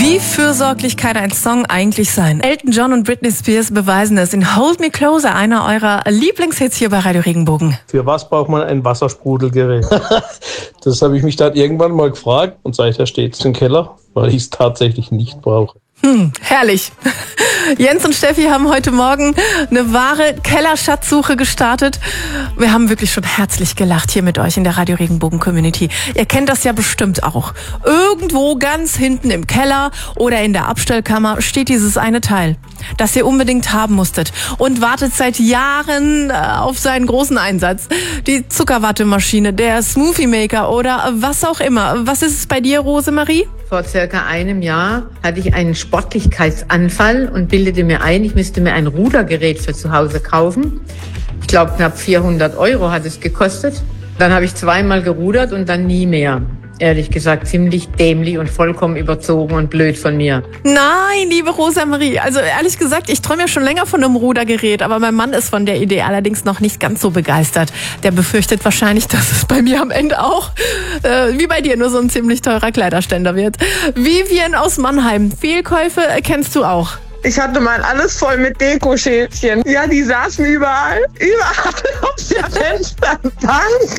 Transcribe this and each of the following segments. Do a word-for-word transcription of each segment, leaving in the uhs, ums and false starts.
Wie fürsorglich kann ein Song eigentlich sein? Elton John und Britney Spears beweisen es in Hold Me Closer, einer eurer Lieblingshits hier bei Radio Regenbogen. Für was braucht man ein Wassersprudelgerät? Das habe ich mich dann irgendwann mal gefragt und seither steht es im Keller, weil ich es tatsächlich nicht brauche. Hm, herrlich. Jens und Steffi haben heute Morgen eine wahre Kellerschatzsuche gestartet. Wir haben wirklich schon herzlich gelacht hier mit euch in der Radio Regenbogen Community. Ihr kennt das ja bestimmt auch. Irgendwo ganz hinten im Keller oder in der Abstellkammer steht dieses eine Teil, das ihr unbedingt haben musstet und wartet seit Jahren auf seinen großen Einsatz. Die Zuckerwattemaschine, der Smoothie Maker oder was auch immer. Was ist es bei dir, Rosemarie? Vor circa einem Jahr hatte ich einen Sportlichkeitsanfall und bildete mir ein, ich müsste mir ein Rudergerät für zu Hause kaufen. Ich glaube, knapp vierhundert Euro hat es gekostet. Dann habe ich zweimal gerudert und dann nie mehr. Ehrlich gesagt, ziemlich dämlich und vollkommen überzogen und blöd von mir. Nein, liebe Rosemarie, also ehrlich gesagt, ich träume ja schon länger von einem Rudergerät, aber mein Mann ist von der Idee allerdings noch nicht ganz so begeistert. Der befürchtet wahrscheinlich, dass es bei mir am Ende auch, äh, wie bei dir, nur so ein ziemlich teurer Kleiderständer wird. Vivian aus Mannheim, Fehlkäufe kennst du auch. Ich hatte mal alles voll mit Dekoschälchen. Ja, die saßen überall. Überall auf der Fensterbank.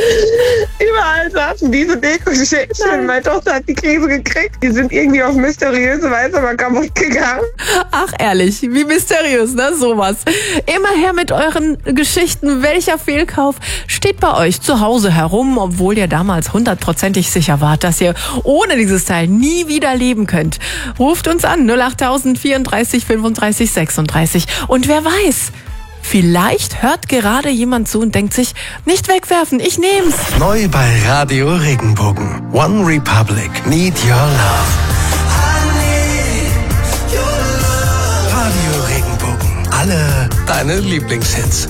Überall saßen diese Dekoschälchen. Meine Tochter hat die Krise gekriegt. Die sind irgendwie auf mysteriöse Weise aber kaputt gegangen. Ach, ehrlich, wie mysteriös, ne? Sowas. Immer her mit euren Geschichten. Welcher Fehlkauf steht bei euch zu Hause herum, obwohl ihr damals hundertprozentig sicher wart, dass ihr ohne dieses Teil nie wieder leben könnt? Ruft uns an, null acht vierunddreißig fünfunddreißig sechsunddreißig. Und wer weiß, vielleicht hört gerade jemand zu und denkt sich, nicht wegwerfen, ich nehm's. Neu bei Radio Regenbogen. One Republic, Need Your Love. Radio Regenbogen. Alle deine Lieblingshits.